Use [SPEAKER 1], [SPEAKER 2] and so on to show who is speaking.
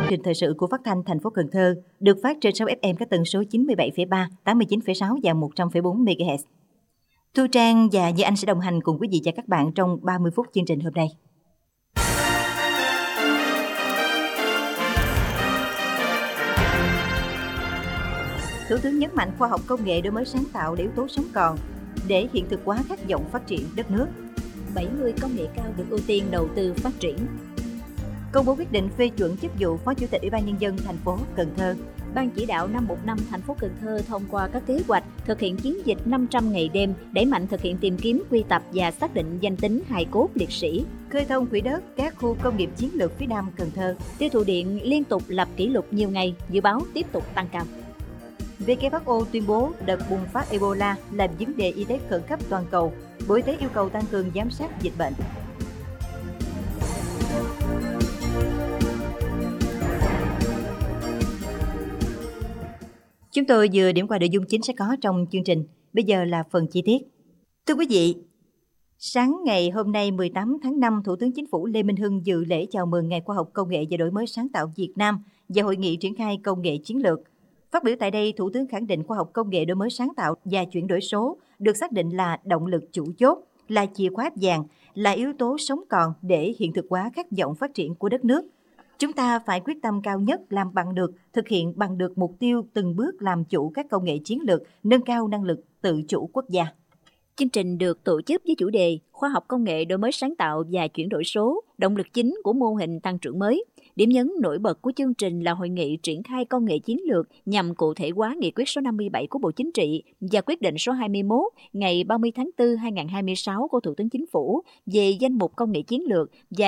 [SPEAKER 1] trình thời sự của Phát thanh thành phố Cần Thơ được phát trên 6 FM các tần số 97,3, 89,6 và 100,4 MHz. Thu Trang và Như Anh sẽ đồng hành cùng quý vị và các bạn trong 30 phút chương trình hôm nay. Thủ tướng nhấn mạnh khoa học công nghệ đổi mới sáng tạo là yếu tố sống còn để hiện thực hóa khát vọng phát triển đất nước.
[SPEAKER 2] 70 công nghệ cao được ưu tiên đầu tư phát triển.
[SPEAKER 1] Công bố quyết định phê chuẩn chức vụ Phó Chủ tịch Ủy ban Nhân dân thành phố Cần Thơ.
[SPEAKER 2] Ban chỉ đạo 515 thành phố Cần Thơ thông qua các kế hoạch thực hiện chiến dịch 500 ngày đêm, đẩy mạnh thực hiện tìm kiếm, quy tập và xác định danh tính hài cốt liệt sĩ.
[SPEAKER 1] Khơi thông quỹ đất các khu công nghiệp chiến lược phía Nam Cần Thơ.
[SPEAKER 2] Tiêu thụ điện liên tục lập kỷ lục nhiều ngày, dự báo tiếp tục tăng cao.
[SPEAKER 1] WHO tuyên bố đợt bùng phát Ebola là vấn đề y tế khẩn cấp toàn cầu. Bộ Y tế yêu cầu tăng cường giám sát dịch bệnh. Chúng tôi vừa điểm qua nội dung chính sẽ có trong chương trình. Bây giờ là phần chi tiết. Thưa quý vị, sáng ngày hôm nay 18 tháng 5, Thủ tướng Chính phủ Lê Minh Hưng dự lễ chào mừng Ngày Khoa học Công nghệ và Đổi mới sáng tạo Việt Nam và Hội nghị triển khai công nghệ chiến lược. Phát biểu tại đây, Thủ tướng khẳng định khoa học công nghệ đổi mới sáng tạo và chuyển đổi số được xác định là động lực chủ chốt, là chìa khóa vàng, là yếu tố sống còn để hiện thực hóa khát vọng phát triển của đất nước. Chúng ta phải quyết tâm cao nhất làm bằng được, thực hiện bằng được mục tiêu từng bước làm chủ các công nghệ chiến lược, nâng cao năng lực tự chủ quốc gia.
[SPEAKER 2] Chương trình được tổ chức với chủ đề Khoa học công nghệ đổi mới sáng tạo và chuyển đổi số, động lực chính của mô hình tăng trưởng mới. Điểm nhấn nổi bật của chương trình là hội nghị triển khai công nghệ chiến lược nhằm cụ thể hóa nghị quyết số 57 của Bộ Chính trị và quyết định số 21 ngày 30 tháng 4 2026 của Thủ tướng Chính phủ về danh mục công nghệ chiến lược và